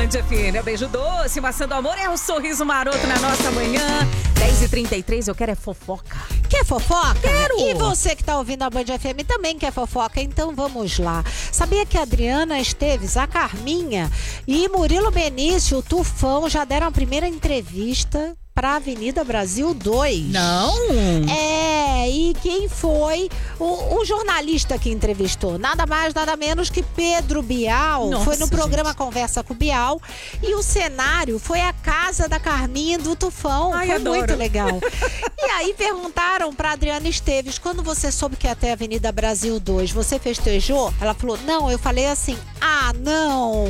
Band FM, é o beijo doce, maçã do amor, é o sorriso maroto na nossa manhã. 10h33, eu quero é fofoca. Quer fofoca? Quero! E você que tá ouvindo a Band FM também quer fofoca? Então vamos lá. Sabia que a Adriana Esteves, a Carminha e Murilo Benício, o Tufão, já deram a primeira entrevista pra Avenida Brasil 2? Não? E quem foi o jornalista que entrevistou? Nada mais, nada menos que Pedro Bial. Nossa, foi no programa gente. Conversa com o Bial. E o cenário foi a casa da Carminha e do Tufão. Ai, foi adoro. muito legal. E aí perguntaram pra Adriana Esteves, quando você soube que ia ter Avenida Brasil 2, você festejou? Ela falou, não, eu falei assim, não.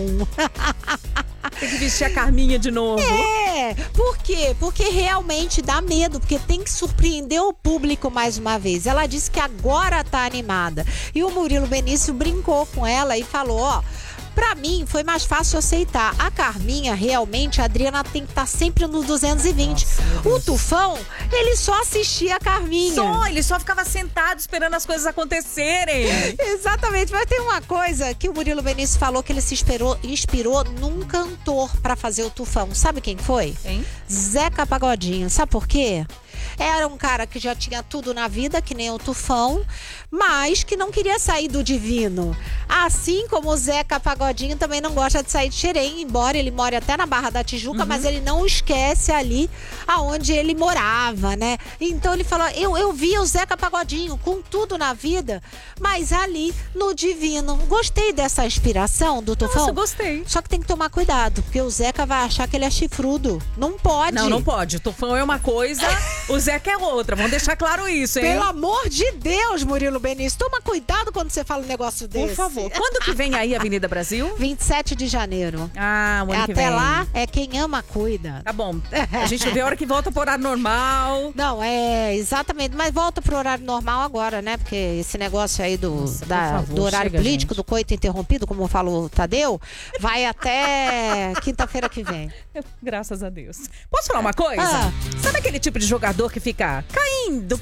Tem que vestir a Carminha de novo. Por quê? Porque realmente dá medo, porque tem que surpreender o público mais uma vez. Ela disse que agora tá animada. E o Murilo Benício brincou com ela e falou, pra mim foi mais fácil aceitar. A Carminha, realmente, a Adriana tem que estar sempre no 220. O Tufão, ele só assistia a Carminha. Ele só ficava sentado esperando as coisas acontecerem. Exatamente, mas tem uma coisa que o Murilo Benício falou que ele se inspirou num cantor pra fazer o Tufão. Sabe quem foi? Hein? Zeca Pagodinho. Sabe por quê? Era um cara que já tinha tudo na vida, que nem o Tufão, mas que não queria sair do divino. Assim como o Zeca Pagodinho também não gosta de sair de Xerém, embora ele more até na Barra da Tijuca, mas ele não esquece ali aonde ele morava, né? Então ele falou, eu vi o Zeca Pagodinho com tudo na vida, mas ali no divino. Gostei dessa inspiração do Tufão. Nossa, gostei. Só que tem que tomar cuidado, porque o Zeca vai achar que ele é chifrudo. Não pode. Não pode. O Tufão é uma coisa, o Zeca é outra. Vamos deixar claro isso, hein? Pelo amor de Deus, Murilo Benício, toma cuidado quando você fala um negócio desse. Por favor. Quando que vem aí a Avenida Brasil? 27 de janeiro. Ah, o ano que vem. Até lá, quem ama, cuida. Tá bom. A gente vê a hora que volta pro horário normal. Não, exatamente. Mas volta pro horário normal agora, né? Porque esse negócio aí do horário chega, político, gente. do coito interrompido, como falou o Tadeu, vai até quinta-feira que vem. Graças a Deus. Posso falar uma coisa? Sabe aquele tipo de jogador que fica caindo?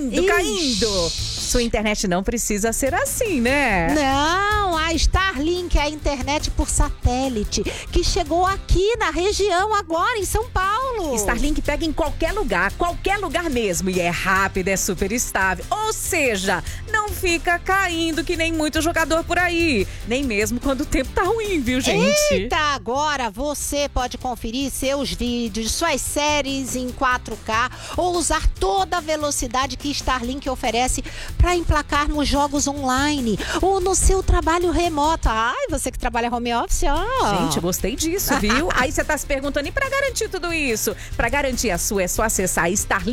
Sua internet não precisa ser assim, né? Não, a Starlink é a internet por satélite que chegou aqui na região agora, em São Paulo. Starlink pega em qualquer lugar mesmo. E é rápido, é super estável. Ou seja, não fica caindo que nem muito jogador por aí. Nem mesmo quando o tempo tá ruim, viu, gente? Eita, agora você pode conferir seus vídeos, suas séries em 4K ou usar toda a velocidade que Starlink oferece para emplacar nos jogos online ou no seu trabalho remoto. Ai, você que trabalha home office, Gente, gostei disso, viu? Aí você tá se perguntando, e pra garantir tudo isso? Pra garantir a sua, é só acessar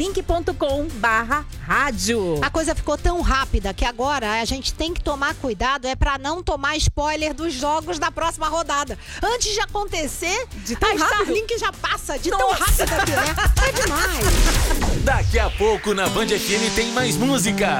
starlink.com/rádio. A coisa ficou tão rápida que agora a gente tem que tomar cuidado pra não tomar spoiler dos jogos da próxima rodada. Antes de acontecer, a Starlink já passa de tão rápido que é. É demais. Daqui a pouco na Band FM tem mais música.